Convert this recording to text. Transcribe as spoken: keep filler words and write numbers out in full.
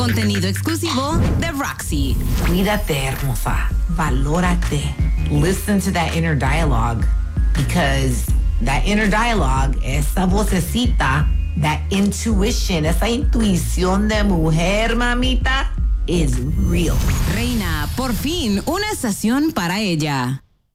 Contenido exclusivo de Roxy. Cuídate, hermosa. Valórate. Listen to that inner dialogue, because that inner dialogue, esa vocecita, that intuition, esa intuición de mujer, mamita, is real. Reina, por fin, una estación para ella.